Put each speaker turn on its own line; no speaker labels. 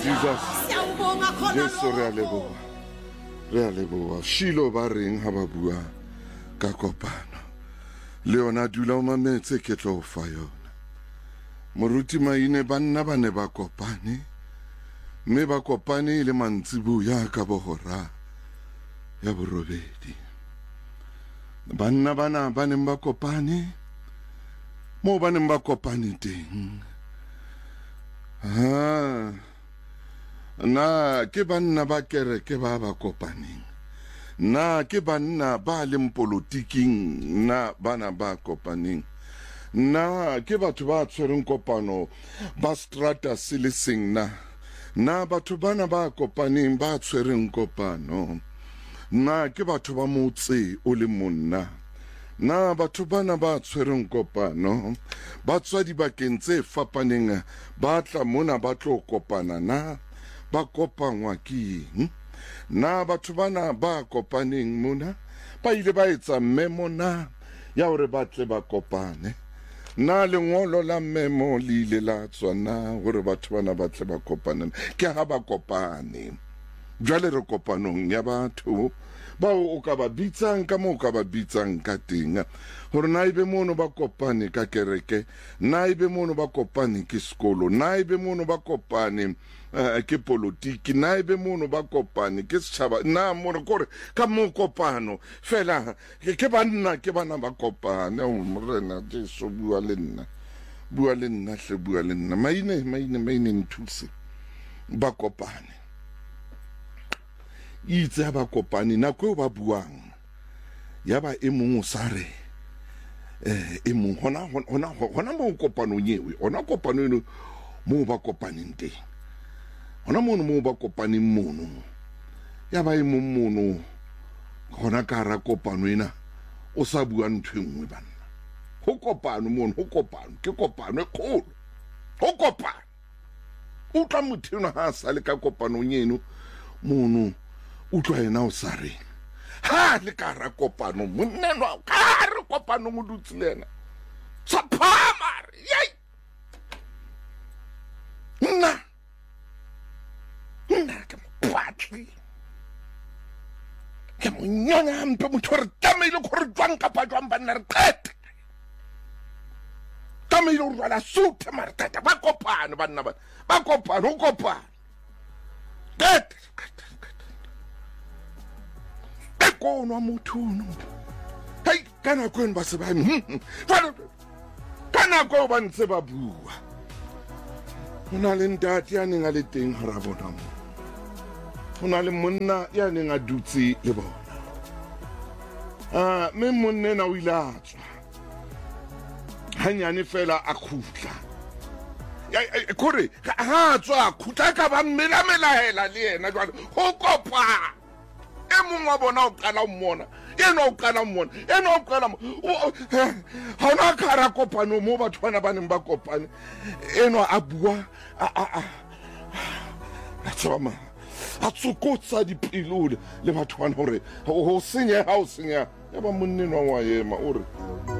Jesus. Jesu re a leboha. Re a leboha. Shilo ba reng ha ba bua ka kopano. Le yona dula o mametse ke tlo fa yona. Moruti maine banna ba ne ba kopane. Mme ba kopane le mantsibuya ka bohora ya borobedi. Banna bana ba neng ba kopane mo ba neng ba kopane teng. Na ke banna ba kereke ba ba kopaneng. Na ke banna ba leng politiking na bana ba kopaneng. Na ke batho ba tshwereng kopano ba strata se le seng na batho bana ba kopaneng ba tshwereng kopano. Na ke batho ba motse o le monna. Na batho bana ba tshwereng kopano ba tswa dibakeng tse fapaneng ba tla mona ba tlo kopana na ba kopangwa ke eng. Na batho bana ba kopaneng mona ba ile ba etsa memo na ya hore ba tle ba kopane. Na lengolo la memo le ile la tswa na hore batho bana ba tle ba kopane. Ke ha ba kopane jwale re kopanong ya batho ba o ka ba bitsang ka mo ka ba bitsang ka teng hore na ibe mono ba kopane ka kereke, na ibe mono ba kopane ke sekolo, na ibe mono ba kopane ke politiki, na ibe mono ba kopane ke setšhaba, na mono kore ka mo kopano fela ke banna ke bana ba kopane. Morena Jesu bua le nna hle bua le nna maine nthuse ba kopane. Itse ba kopane nako ba buang ya ba e mong o sare e mong hona mo kopano nyewe ona kopano eno mo ba kopaneng teng hona mono mo ba kopaneng mono ya ba e mong mono hona ka ra kopano ena o sa bua nthwengwe banna ho kopano mono ho kopano ke kopano e kholo ho kopano o tla motheno ha sa le ka kopano nyeno mono utlwa ena o sa reng ha le ka ra kopano monenwa ka re kopano mo dutse le ena sa phamare yei nna ke mo patli ke mo nyonya mpe motho re tamaile gore jwang kapa jwang banna re qete tamaile o rwala suthe mare tata ba kopano banna ba kopano o kopano qete kono mothono hey kana kwena ba se ba kana ko ba ntse ba bua ona le ntate ya neng a le teng hara bona mo ona le monna ya neng a dutse le bona me monne na o ile a tswa hanyane fela a khutla kore ha tswa khutla ka ba mmela hela le yena jwale ho kopa mong wa bona o qala o mmona eno o qala mmona eno o qala hona khara kopano mo batho bana ba neng ba kopane eno a bua a tsoma a tsokotsa dipilole le batho bana hore ho senya ya ba monneno wa yema o re